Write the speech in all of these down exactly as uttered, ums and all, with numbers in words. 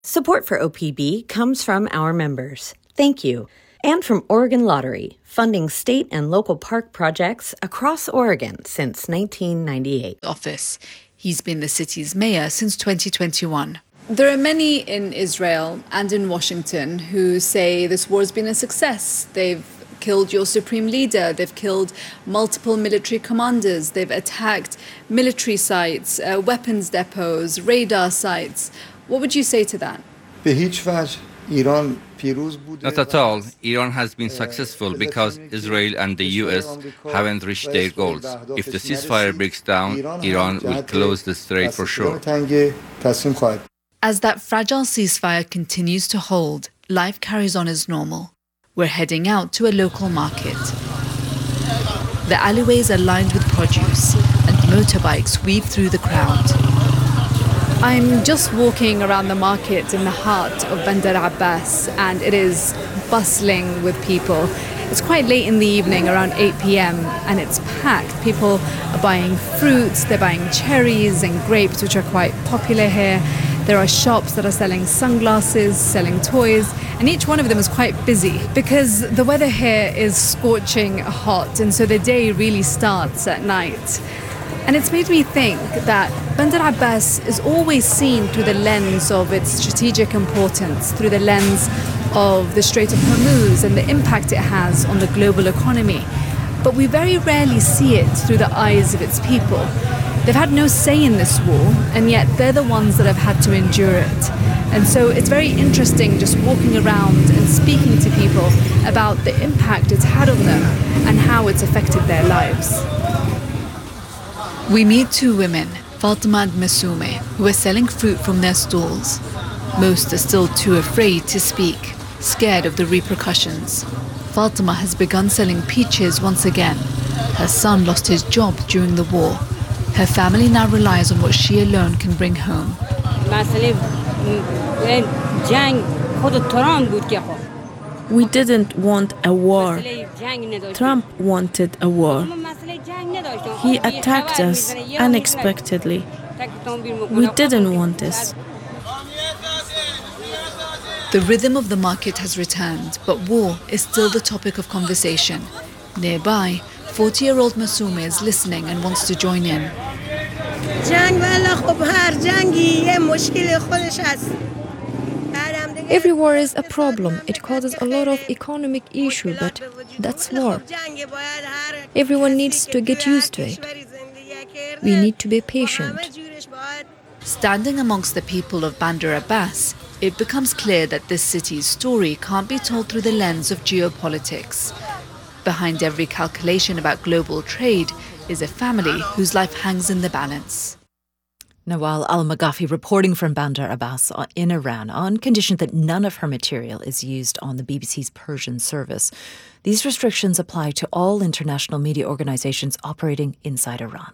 Support for O P B comes from our members. Thank you. And from Oregon Lottery, funding state and local park projects across Oregon since nineteen ninety-eight. Office. He's been the city's mayor since twenty twenty-one. There are many in Israel and in Washington who say this war has been a success. They've killed your supreme leader. They've killed multiple military commanders. They've attacked military sites, uh, weapons depots, radar sites. What would you say to that? Not at all. Iran has been successful because Israel and the U S haven't reached their goals. If the ceasefire breaks down, Iran will close the strait for sure. As that fragile ceasefire continues to hold, life carries on as normal. We're heading out to a local market. The alleyways are lined with produce, and motorbikes weave through the crowd. I'm just walking around the market in the heart of Bandar Abbas, and it is bustling with people. It's quite late in the evening, around eight p.m, and it's packed. People are buying fruits, they're buying cherries and grapes, which are quite popular here. There are shops that are selling sunglasses, selling toys, and each one of them is quite busy because the weather here is scorching hot, and so the day really starts at night. And it's made me think that Bandar Abbas is always seen through the lens of its strategic importance, through the lens of the Strait of Hormuz and the impact it has on the global economy. But we very rarely see it through the eyes of its people. They've had no say in this war, and yet they're the ones that have had to endure it. And so it's very interesting just walking around and speaking to people about the impact it's had on them and how it's affected their lives. We meet two women, Fatima and Masoume, who are selling fruit from their stalls. Most are still too afraid to speak, scared of the repercussions. Fatima has begun selling peaches once again. Her son lost his job during the war. Her family now relies on what she alone can bring home. We didn't want a war. Trump wanted a war. He attacked us unexpectedly. We didn't want this. The rhythm of the market has returned, but war is still the topic of conversation. Nearby, forty-year-old Masoume is listening and wants to join in. Every war is a problem. It causes a lot of economic issue, but that's war. Everyone needs to get used to it. We need to be patient. Standing amongst the people of Bandar Abbas, it becomes clear that this city's story can't be told through the lens of geopolitics. Behind every calculation about global trade is a family whose life hangs in the balance. Nawal Al-Maghafi reporting from Bandar Abbas in Iran on condition that none of her material is used on the B B C's Persian service. These restrictions apply to all international media organizations operating inside Iran.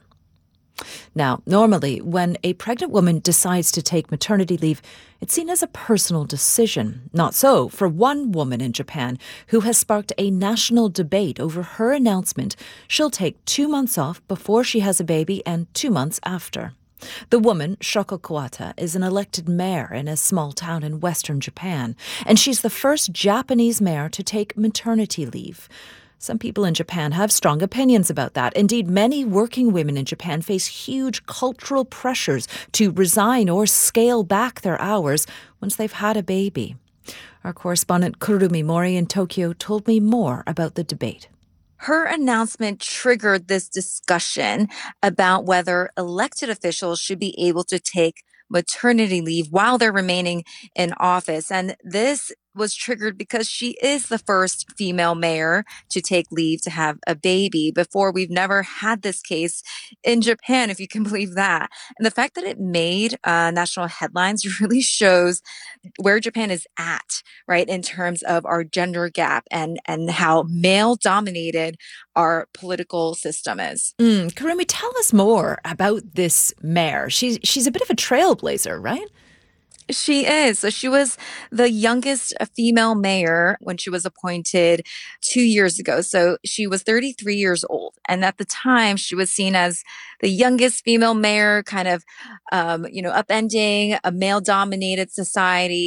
Now, normally, when a pregnant woman decides to take maternity leave, it's seen as a personal decision. Not so for one woman in Japan who has sparked a national debate over her announcement she'll take two months off before she has a baby and two months after. The woman, Shoko Kawata, is an elected mayor in a small town in western Japan, and she's the first Japanese mayor to take maternity leave. Some people in Japan have strong opinions about that. Indeed, many working women in Japan face huge cultural pressures to resign or scale back their hours once they've had a baby. Our correspondent Kurumi Mori in Tokyo told me more about the debate. Her announcement triggered this discussion about whether elected officials should be able to take maternity leave while they're remaining in office. And this was triggered because she is the first female mayor to take leave to have a baby. Before, we've never had this case in Japan, if you can believe that. And the fact that it made uh, national headlines really shows where Japan is at, right, in terms of our gender gap and, and how male-dominated our political system is. Mm, Kurumi, tell us more about this mayor. She's, she's a bit of a trailblazer, right? She is. So she was the youngest uh, female mayor when she was appointed two years ago. So she was thirty-three years old. And at the time, she was seen as the youngest female mayor, kind of, um, you know, upending a male dominated society.